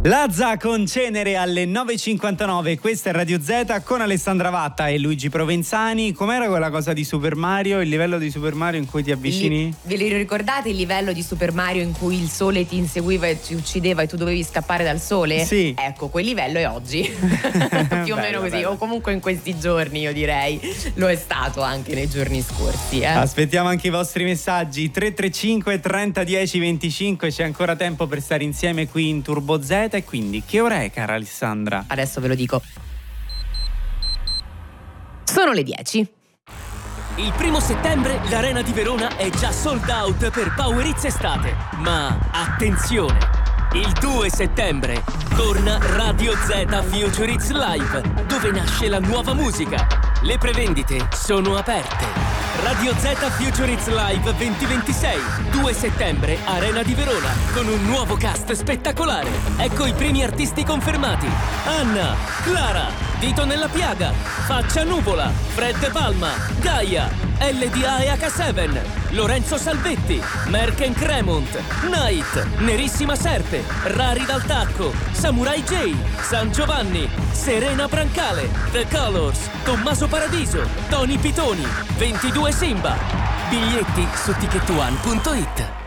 Lazza con Cenere alle 9.59, questa è Radio Z con Alessandra Vatta e Luigi Provenzani. Com'era quella cosa di Super Mario, il livello di Super Mario in cui ti avvicini? Ve li ricordate il livello di Super Mario in cui il sole ti inseguiva e ti uccideva e tu dovevi scappare dal sole? Sì. Ecco, quel livello è oggi. Più o meno così, bello. O comunque in questi giorni, io direi. Lo è stato anche nei giorni scorsi. Aspettiamo anche i vostri messaggi 335 30 10 25, c'è ancora tempo per stare insieme qui in Turbo Z. E quindi che ora è, cara Alessandra? Adesso ve lo dico. Sono le 10. Il 1° settembre l'Arena di Verona è già sold out per Power Hits estate. Ma attenzione! Il 2 settembre torna Radio Z Future Hits Live, dove nasce la nuova musica. Le prevendite sono aperte. Radio Z Future Hits Live 2026, 2 settembre, Arena di Verona, con un nuovo cast spettacolare. Ecco i primi artisti confermati: Anna, Clara, Dito nella Piaga, Faccia Nuvola, Fred Palma, Gaia, LDA e H7, Lorenzo Salvetti, Merken Cremont, Night, Nerissima Serpe, Rari dal Tacco, Samurai J, San Giovanni, Serena Brancale, The Colors, Tommaso Paradiso, Tony Pitoni, 22 Simba. Biglietti su ticketone.it.